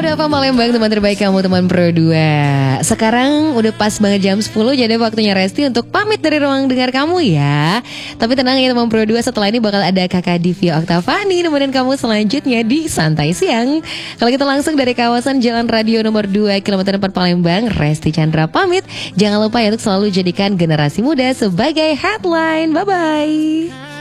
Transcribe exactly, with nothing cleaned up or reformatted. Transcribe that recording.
seratus dua F M Palembang, teman terbaik kamu, teman Pro dua. Sekarang udah pas banget jam sepuluh, jadi waktunya Resti untuk pamit dari ruang dengar kamu ya. Tapi tenang ya teman Pro dua, setelah ini bakal ada Kakak Divya Oktavani nemenin kamu selanjutnya di Santai Siang. Kalau kita langsung dari kawasan Jalan Radio nomor dua kilometer empat Palembang, Resti Chandra pamit. Jangan lupa ya untuk selalu jadikan generasi muda sebagai headline. Bye-bye.